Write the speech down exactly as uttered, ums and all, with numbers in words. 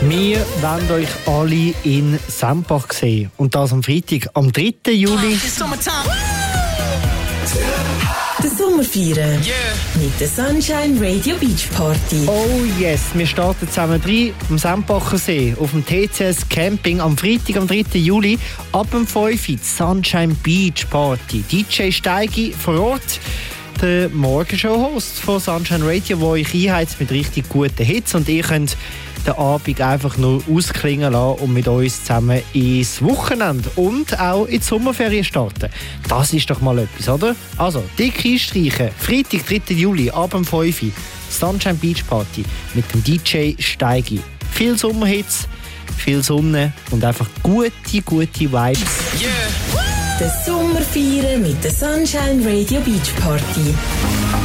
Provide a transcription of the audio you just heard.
Wir wollen euch alle in Sempach sehen. Und das am Freitag, am dritten Juli. Den Sommer feiern. Yeah. Mit der Sunshine Radio Beach Party. Oh yes, wir starten zusammen rein am Sempacher See auf dem T C S Camping am Freitag, am dritten Juli. Ab dem fünf Uhr die Sunshine Beach Party. D J Steigi vor Ort. Der Morgenshow-Host von Sunshine Radio, der euch einheizt mit richtig guten Hits. Und ihr könnt den Abend einfach nur ausklingen lassen und mit uns zusammen ins Wochenende und auch in die Sommerferien starten. Das ist doch mal etwas, oder? Also, dick einstreichen. Freitag, dritten Juli, ab dem fünf Uhr. Sunshine Beach Party mit dem D J Steigi. Viel Sommerhits, viel Sonne und einfach gute, gute Vibes. Yeah. Den Sommer feiern mit der Sunshine Radio Beach Party.